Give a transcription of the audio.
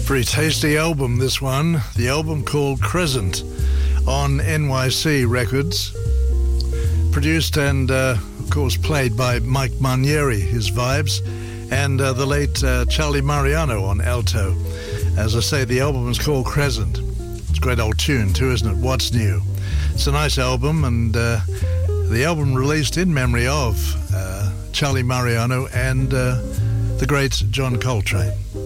Pretty tasty album, this one. The album called Crescent on NYC Records. Produced and, of course, played by Mike Manieri, his vibes, and the late Charlie Mariano on alto. As I say, the album is called Crescent. It's a great old tune too, isn't it? What's New? It's a nice album, and the album released in memory of Charlie Mariano and the great John Coltrane.